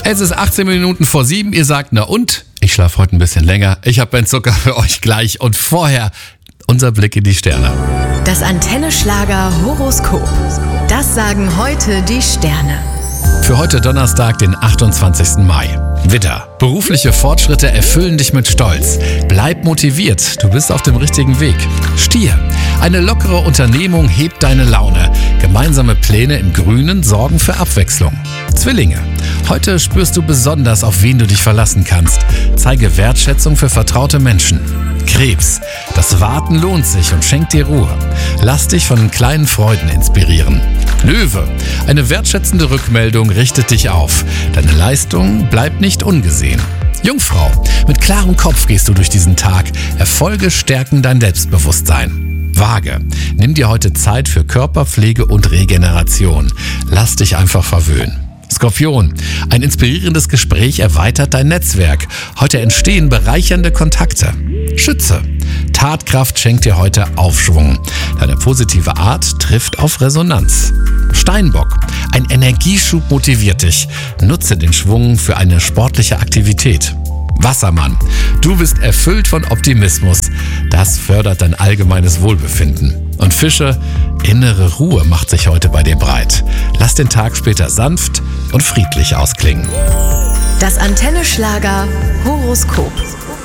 Es ist 18 Minuten vor 7. Ihr sagt, na und? Ich schlafe heute ein bisschen länger. Ich habe Ben Zucker für euch gleich. Und vorher unser Blick in die Sterne. Das Antenne-Schlager-Horoskop. Das sagen heute die Sterne. Für heute Donnerstag, den 28. Mai. Widder. Berufliche Fortschritte erfüllen dich mit Stolz. Bleib motiviert, du bist auf dem richtigen Weg. Stier. Eine lockere Unternehmung hebt deine Laune. Gemeinsame Pläne im Grünen sorgen für Abwechslung. Zwillinge. Heute spürst du besonders, auf wen du dich verlassen kannst. Zeige Wertschätzung für vertraute Menschen. Krebs. Das Warten lohnt sich und schenkt dir Ruhe. Lass dich von kleinen Freuden inspirieren. Löwe. Eine wertschätzende Rückmeldung richtet dich auf. Deine Leistung bleibt nicht ungesehen. Jungfrau. Mit klarem Kopf gehst du durch diesen Tag. Erfolge stärken dein Selbstbewusstsein. Waage. Nimm dir heute Zeit für Körperpflege und Regeneration. Lass dich einfach verwöhnen. Skorpion. Ein inspirierendes Gespräch erweitert dein Netzwerk. Heute entstehen bereichernde Kontakte. Schütze. Tatkraft schenkt dir heute Aufschwung. Deine positive Art trifft auf Resonanz. Steinbock. Ein Energieschub motiviert dich. Nutze den Schwung für eine sportliche Aktivität. Wassermann. Du bist erfüllt von Optimismus. Das fördert dein allgemeines Wohlbefinden. Und Fische. Innere Ruhe macht sich heute bei dir breit. Lass den Tag später sanft und friedlich ausklingen. Das Antenne-Schlager-Horoskop.